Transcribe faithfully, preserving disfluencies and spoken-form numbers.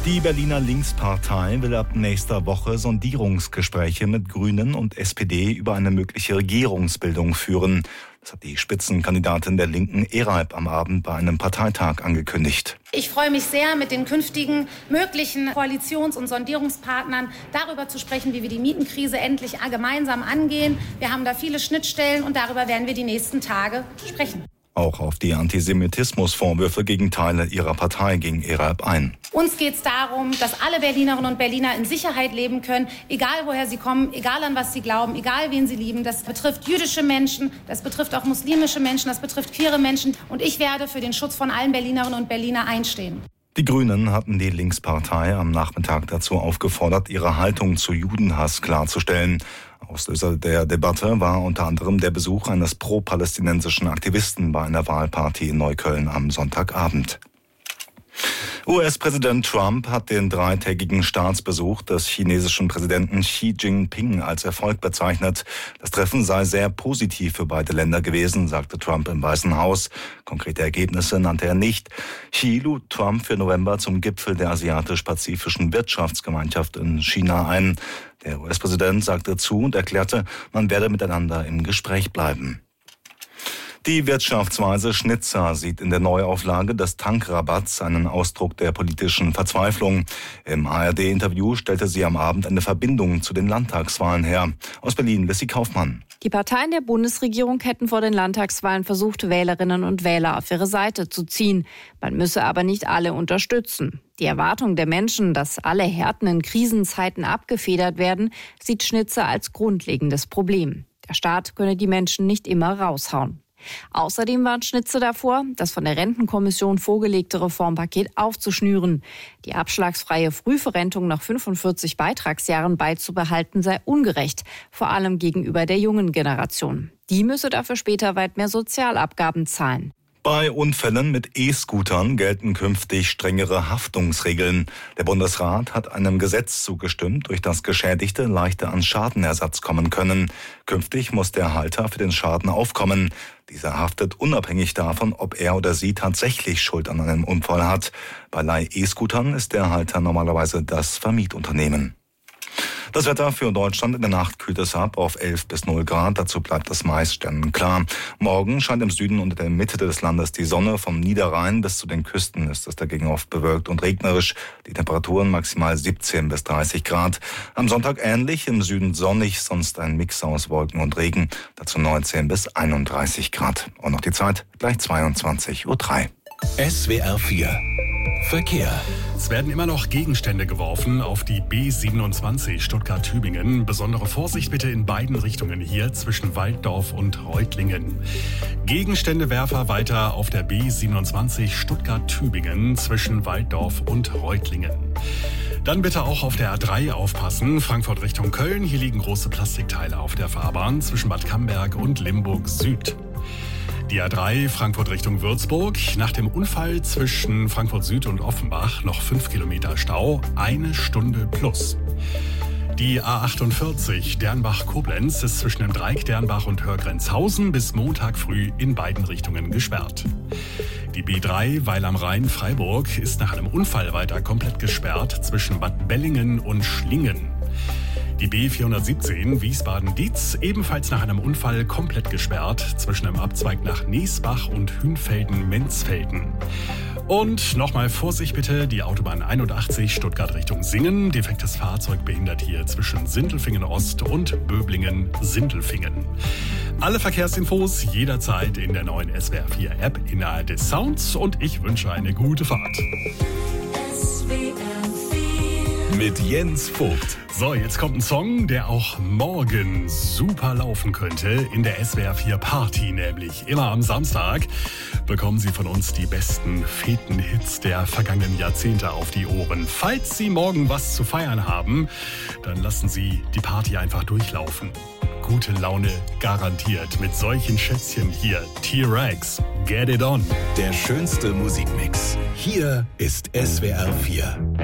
Die Berliner Linkspartei will ab nächster Woche Sondierungsgespräche mit Grünen und S P D über eine mögliche Regierungsbildung führen. Das hat die Spitzenkandidatin der Linken Ereib am Abend bei einem Parteitag angekündigt. Ich freue mich sehr, mit den künftigen möglichen Koalitions- und Sondierungspartnern darüber zu sprechen, wie wir die Mietenkrise endlich gemeinsam angehen. Wir haben da viele Schnittstellen und darüber werden wir die nächsten Tage sprechen. Auch auf die Antisemitismusvorwürfe gegen Teile ihrer Partei ging Ereib ein. Uns geht es darum, dass alle Berlinerinnen und Berliner in Sicherheit leben können, egal woher sie kommen, egal an was sie glauben, egal wen sie lieben. Das betrifft jüdische Menschen, das betrifft auch muslimische Menschen, das betrifft queere Menschen. Und ich werde für den Schutz von allen Berlinerinnen und Berliner einstehen. Die Grünen hatten die Linkspartei am Nachmittag dazu aufgefordert, ihre Haltung zu Judenhass klarzustellen. Auslöser der Debatte war unter anderem der Besuch eines pro-palästinensischen Aktivisten bei einer Wahlparty in Neukölln am Sonntagabend. U S-Präsident Trump hat den dreitägigen Staatsbesuch des chinesischen Präsidenten Xi Jinping als Erfolg bezeichnet. Das Treffen sei sehr positiv für beide Länder gewesen, sagte Trump im Weißen Haus. Konkrete Ergebnisse nannte er nicht. Xi lud Trump für November zum Gipfel der Asiatisch-Pazifischen Wirtschaftsgemeinschaft in China ein. Der U S-Präsident sagte zu und erklärte, man werde miteinander im Gespräch bleiben. Die Wirtschaftsweise Schnitzer sieht in der Neuauflage des Tankrabatts einen Ausdruck der politischen Verzweiflung. Im A R D-Interview stellte sie am Abend eine Verbindung zu den Landtagswahlen her. Aus Berlin, Lissy Kaufmann. Die Parteien der Bundesregierung hätten vor den Landtagswahlen versucht, Wählerinnen und Wähler auf ihre Seite zu ziehen. Man müsse aber nicht alle unterstützen. Die Erwartung der Menschen, dass alle Härten in Krisenzeiten abgefedert werden, sieht Schnitzer als grundlegendes Problem. Der Staat könne die Menschen nicht immer raushauen. Außerdem warnt Schnitzer davor, das von der Rentenkommission vorgelegte Reformpaket aufzuschnüren. Die abschlagsfreie Frühverrentung nach fünfundvierzig Beitragsjahren beizubehalten sei ungerecht, vor allem gegenüber der jungen Generation. Die müsse dafür später weit mehr Sozialabgaben zahlen. Bei Unfällen mit E-Scootern gelten künftig strengere Haftungsregeln. Der Bundesrat hat einem Gesetz zugestimmt, durch das Geschädigte leichter an Schadenersatz kommen können. Künftig muss der Halter für den Schaden aufkommen. Dieser haftet unabhängig davon, ob er oder sie tatsächlich Schuld an einem Unfall hat. Bei Leih-E-Scootern ist der Halter normalerweise das Vermietunternehmen. Das Wetter für Deutschland: in der Nacht kühlt es ab auf elf bis null Grad. Dazu bleibt es meist sternenklar. Morgen scheint im Süden und in der Mitte des Landes die Sonne. Vom Niederrhein bis zu den Küsten ist es dagegen oft bewölkt und regnerisch. Die Temperaturen maximal siebzehn bis dreißig Grad. Am Sonntag ähnlich, im Süden sonnig, sonst ein Mix aus Wolken und Regen. Dazu neunzehn bis einunddreißig Grad. Und noch die Zeit, gleich zweiundzwanzig Uhr drei. S W R vier Verkehr. Es werden immer noch Gegenstände geworfen auf die B siebenundzwanzig Stuttgart-Tübingen. Besondere Vorsicht bitte in beiden Richtungen hier zwischen Walddorf und Reutlingen. Gegenständewerfer weiter auf der B siebenundzwanzig Stuttgart-Tübingen zwischen Walddorf und Reutlingen. Dann bitte auch auf der A drei aufpassen, Frankfurt Richtung Köln. Hier liegen große Plastikteile auf der Fahrbahn zwischen Bad Camberg und Limburg Süd. Die A drei Frankfurt Richtung Würzburg. Nach dem Unfall zwischen Frankfurt Süd und Offenbach noch fünf Kilometer Stau, eine Stunde plus. Die A achtundvierzig Dernbach-Koblenz ist zwischen dem Dreieck Dernbach und Hörgrenzhausen bis Montag früh in beiden Richtungen gesperrt. Die B drei Weil am Rhein Freiburg ist nach einem Unfall weiter komplett gesperrt zwischen Bad Bellingen und Schlingen. Die B vierhundertsiebzehn Wiesbaden-Dietz ebenfalls nach einem Unfall komplett gesperrt zwischen dem Abzweig nach Niesbach und Hünfelden-Menzfelden. Und nochmal Vorsicht bitte, die Autobahn einundachtzig Stuttgart Richtung Singen. Defektes Fahrzeug behindert hier zwischen Sindelfingen Ost und Böblingen-Sindelfingen. Alle Verkehrsinfos jederzeit in der neuen S W R vier App in der A R D Sounds und ich wünsche eine gute Fahrt. S W R vier mit Jens Vogt. So, jetzt kommt ein Song, der auch morgen super laufen könnte in der S W R vier Party, nämlich immer am Samstag bekommen Sie von uns die besten Feten-Hits der vergangenen Jahrzehnte auf die Ohren. Falls Sie morgen was zu feiern haben, dann lassen Sie die Party einfach durchlaufen. Gute Laune garantiert mit solchen Schätzchen hier. T-Rex, Get It On. Der schönste Musikmix. Hier ist S W R vier.